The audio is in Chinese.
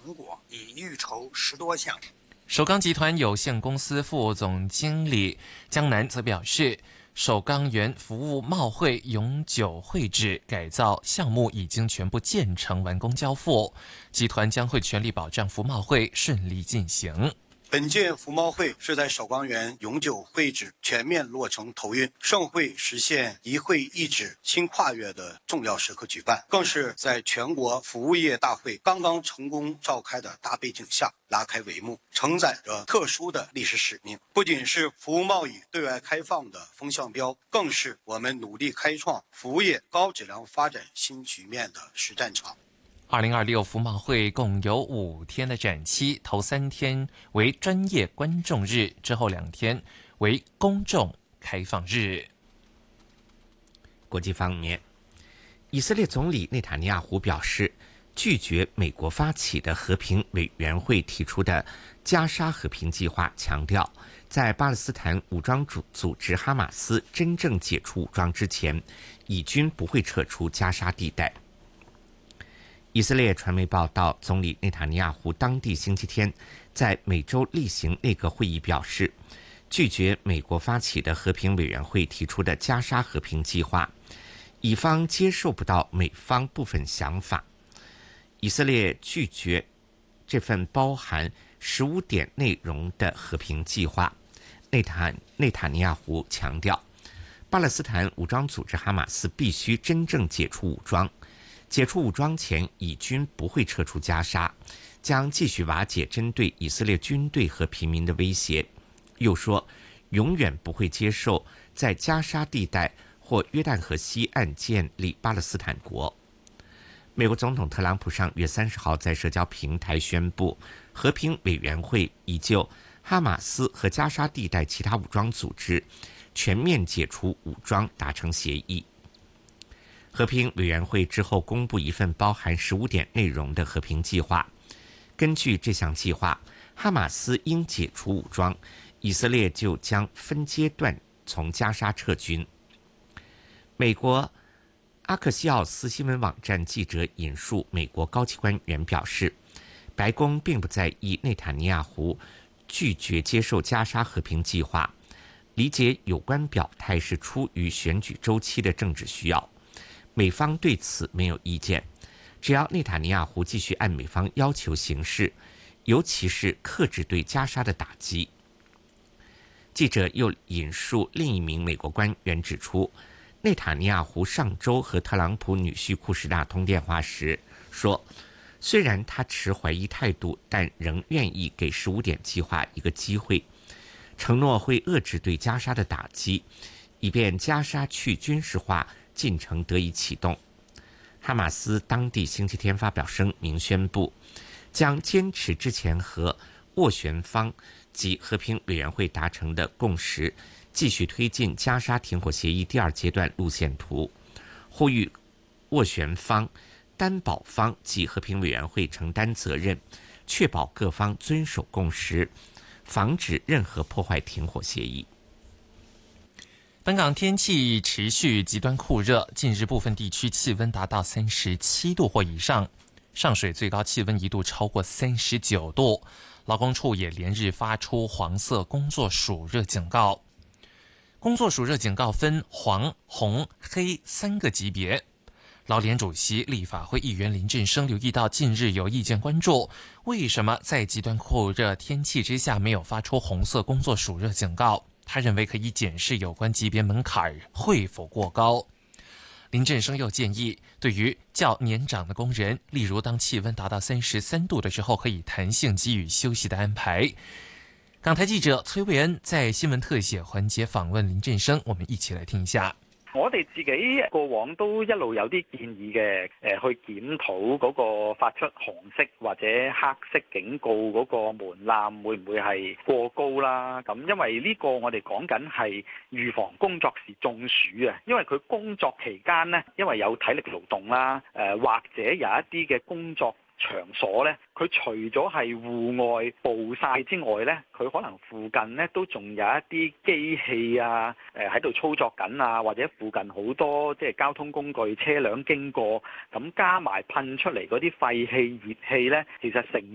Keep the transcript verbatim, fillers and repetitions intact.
果已预筹十多项。 首钢集团有限公司副总经理江南则表示，首钢园服务贸会永久会址改造项目已经全部建成完工交付，集团将会全力保障服贸会顺利进行。 本届服贸会是在首钢园永久会址全面落成投运，盛会实现一会一址新跨越的重要时刻举办，更是在全国服务业大会刚刚成功召开的大背景下拉开帷幕，承载着特殊的历史使命。不仅是服务贸易对外开放的风向标，更是我们努力开创服务业高质量发展新局面的实战场。 二零二六服贸会共有五天的展期，头三天为专业观众日，之后两天为公众开放日。 国际方面，以色列总理内塔尼亚胡表示，拒绝美国发起的和平委员会提出的加沙和平计划，强调在巴勒斯坦武装组组织哈马斯真正解除武装之前，以军不会撤出加沙地带。以色列传媒报道，总理内塔尼亚胡当地星期天在每周例行内阁会议表示，拒绝美国发起的和平委员会提出的加沙和平计划，以方接受不到美方部分想法。以色列拒绝这份包含十五点内容的和平计划。内塔内塔尼亚胡强调，巴勒斯坦武装组织哈马斯必须真正解除武装。解除武装前，以军不会撤出加沙，将继续瓦解针对以色列军队和平民的威胁。又说，永远不会接受在加沙地带或约旦河西岸建立巴勒斯坦国。美国总统特朗普上月三十号在社交平台宣布，和平委员会已就哈马斯和加沙地带其他武装组织全面解除武装达成协议。和平委员会之后公布一份包含十五点内容的和平计划。根据这项计划，哈马斯应解除武装，以色列就将分阶段从加沙撤军。美国阿克西奥斯新闻网站记者引述美国高级官员表示，白宫并不在意内塔尼亚胡拒绝接受加沙和平计划，理解有关表态是出于选举周期的政治需要。美方对此没有意见，只要内塔尼亚胡继续按美方要求行事，尤其是克制对加沙的打击。记者又引述另一名美国官员指出，内塔尼亚胡上周和特朗普女婿库什纳通电话时说，虽然他持怀疑态度，但仍愿意给十五点计划一个机会，承诺会遏制对加沙的打击，以便加沙去军事化进程得以启动。哈马斯当地星期天发表声明宣布，将坚持之前和斡旋方及和平委员会达成的共识，继续推进加沙停火协议第二阶段路线图，呼吁斡旋方、担保方及和平委员会承担责任，确保各方遵守共识，防止任何破坏停火协议。 本港天气持续极端酷热，近日部分地区气温达到三十七度或以上，上水最高气温一度超过三十九度。劳工处也连日发出黄色工作暑热警告。工作暑热警告分黄、红、黑三个级别。劳联主席、立法会议员林振升留意到，近日有意见关注，为什么在极端酷热天气之下没有发出红色工作暑热警告？他认为可以检视有关级别门槛会否过高。林振升又建议，对于较年长的工人，例如当气温达到三十三度的时候，可以弹性给予休息的安排。港台记者崔维恩在新闻特写环节访问林振升，我们一起来听一下。 我哋自己過往都一路有啲建議嘅，誒去檢討嗰個發出紅色或者黑色警告嗰個門檻會唔會係過高啦？咁因為呢個我哋講緊係預防工作時中暑啊，因為佢工作期間呢，因為有體力勞動啦，誒或者有一啲嘅工作場所咧，佢除咗係戶外暴曬之外咧，佢可能附近咧都仲有一啲機器啊，誒喺度操作緊啊，或者附近好多即係交通工具車輛經過，咁加埋噴出嚟嗰啲廢氣、熱氣咧，其實成